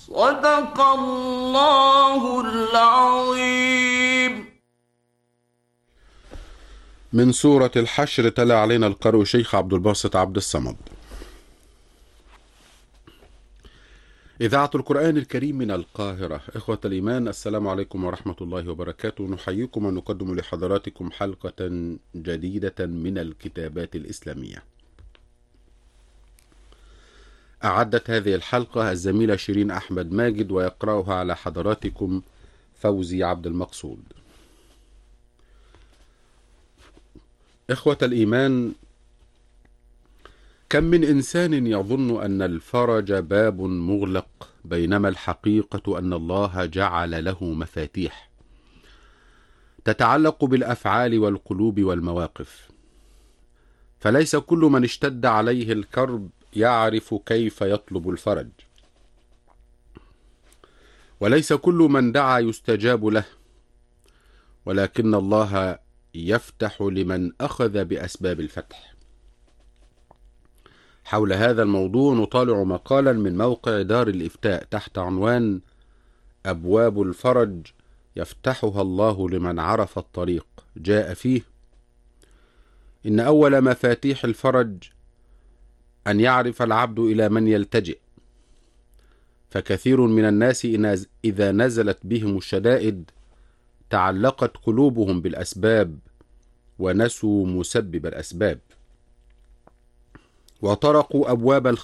صدق الله العظيم. من سورة الحشر تلا علينا القارئ شيخ عبد الباسط عبد الصمد. إذاعة القرآن الكريم من القاهرة. إخوة الإيمان، السلام عليكم ورحمة الله وبركاته. نحييكم ونقدم لحضراتكم حلقة جديدة من الكتابات الإسلامية. أعدت هذه الحلقة الزميلة شيرين أحمد ماجد، ويقرأها على حضراتكم فوزي عبد المقصود. إخوة الإيمان، كم من إنسان يظن أن الفرج باب مغلق، بينما الحقيقة أن الله جعل له مفاتيح تتعلق بالأفعال والقلوب والمواقف. فليس كل من اشتد عليه الكرب يعرف كيف يطلب الفرج، وليس كل من دعا يستجاب له، ولكن الله يفتح لمن أخذ بأسباب الفتح. حول هذا الموضوع نطالع مقالا من موقع دار الإفتاء تحت عنوان أبواب الفرج يفتحها الله لمن عرف الطريق. جاء فيه: إن أول مفاتيح الفرج أن يعرف العبد إلى من يلتجئ، فكثير من الناس إذا نزلت بهم الشدائد تعلقت قلوبهم بالأسباب ونسوا مسبب الأسباب، وطرقوا أبواب